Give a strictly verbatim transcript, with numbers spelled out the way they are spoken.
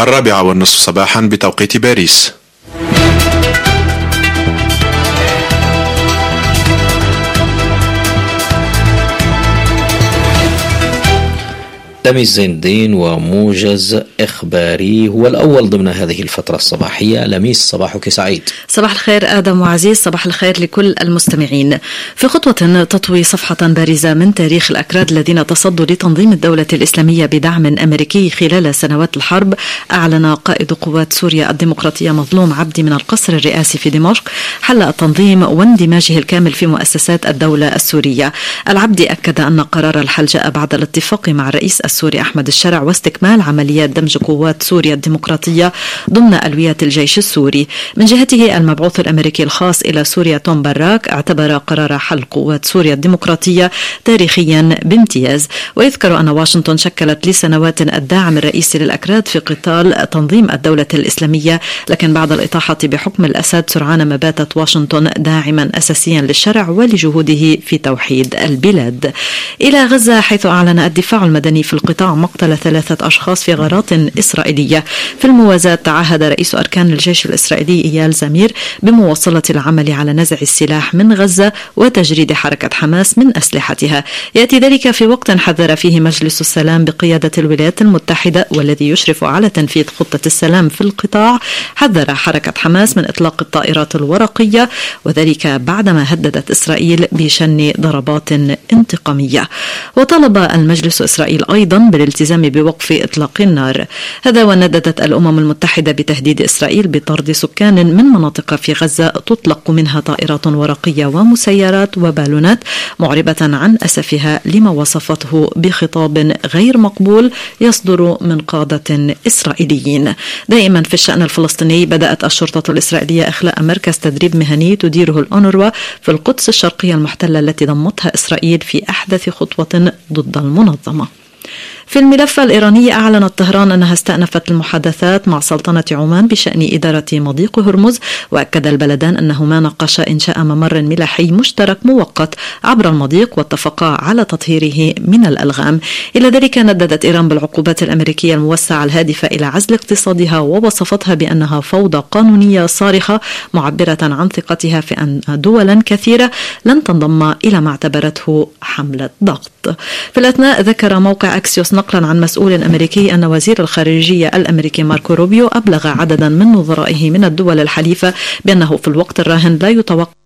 الرابعة والنصف صباحا بتوقيت باريس. لميس زين الدين وموجز إخباري هو الأول ضمن هذه الفترة الصباحية. لميس صباحك سعيد. صباح الخير آدم وعزيز، صباح الخير لكل المستمعين. في خطوة تطوي صفحة بارزة من تاريخ الأكراد الذين تصدوا لتنظيم الدولة الإسلامية بدعم أمريكي خلال سنوات الحرب، أعلن قائد قوات سوريا الديمقراطية مظلوم عبدي من القصر الرئاسي في دمشق حل التنظيم واندماجه الكامل في مؤسسات الدولة السورية. العبدي أكد أن قرار الحل جاء بعد الاتفاق مع الرئيس السوري أحمد الشرع واستكمال عمليات دمج قوات سوريا الديمقراطية ضمن ألويات الجيش السوري. من جهته المبعوث الأمريكي الخاص إلى سوريا توم باراك اعتبر قرار حل قوات سوريا الديمقراطية تاريخيا بامتياز، ويذكر أن واشنطن شكلت لسنوات الداعم الرئيسي للأكراد في قتال تنظيم الدولة الإسلامية، لكن بعد الإطاحة بحكم الأسد سرعان ما باتت واشنطن داعما أساسيا للشرع ولجهوده في توحيد البلاد. إلى غزة، حيث أعلن الدفاع المدني في القطاع مقتل ثلاثة أشخاص في غارات إسرائيلية. في الموازاة تعهد رئيس أركان الجيش الإسرائيلي إيال زمير بمواصلة العمل على نزع السلاح من غزة وتجريد حركة حماس من أسلحتها. يأتي ذلك في وقت حذر فيه مجلس السلام بقيادة الولايات المتحدة والذي يشرف على تنفيذ خطة السلام في القطاع، حذر حركة حماس من إطلاق الطائرات الورقية، وذلك بعدما هددت إسرائيل بشن ضربات انتقامية. وطلب المجلس إسرائيل أيضا بالالتزام بوقف إطلاق النار. هذا ونددت الأمم المتحدة بتهديد إسرائيل بطرد سكان من مناطق في غزة تطلق منها طائرات ورقية ومسيرات وبالونات، معربة عن أسفها لما وصفته بخطاب غير مقبول يصدر من قادة إسرائيليين. دائما في الشأن الفلسطيني، بدأت الشرطة الإسرائيلية إخلاء مركز تدريب مهني تديره الأونروا في القدس الشرقية المحتلة التي ضمتها إسرائيل في أحدث خطوة ضد المنظمة. في الملف الإيراني، أعلنت طهران أنها استأنفت المحادثات مع سلطنة عمان بشأن إدارة مضيق هرمز، وأكد البلدان أنهما ناقشا إنشاء ممر ملاحي مشترك مؤقت عبر المضيق واتفقا على تطهيره من الألغام. إلى ذلك نددت إيران بالعقوبات الأمريكية الموسعة الهادفة إلى عزل اقتصادها ووصفتها بأنها فوضى قانونية صارخة، معبرة عن ثقتها في أن دولا كثيرة لن تنضم إلى ما اعتبرته حملة ضغط. في الأثناء، ذكر موقع أكسيوس نقلا عن مسؤول أمريكي أن وزير الخارجية الأمريكي ماركو روبيو أبلغ عددا من نظرائه من الدول الحليفة بأنه في الوقت الراهن لا يتوقع